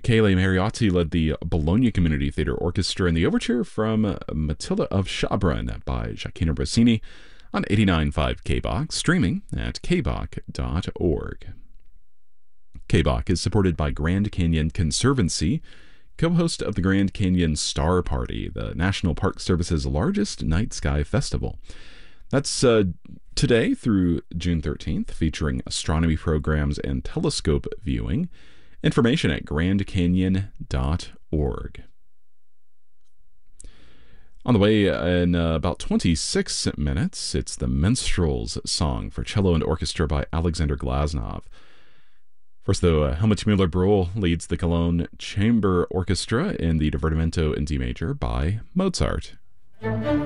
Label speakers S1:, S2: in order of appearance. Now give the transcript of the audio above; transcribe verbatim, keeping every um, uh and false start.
S1: Michele Mariotti led the Bologna Community Theatre Orchestra in the overture from Matilda of Schabrunn by Gioacchino Rossini on eighty-nine point five K B O C, streaming at k b o c dot org. K B O C is supported by Grand Canyon Conservancy, co-host of the Grand Canyon Star Party, the National Park Service's largest night sky festival. That's uh, today through June thirteenth, featuring astronomy programs and telescope viewing. Information at grand canyon dot org. On the way in uh, about twenty-six minutes, it's the Minstrel's Song for cello and orchestra by Alexander Glasnov. First, though, uh, Helmut Müller-Brühl leads the Cologne Chamber Orchestra in the Divertimento in D major by Mozart.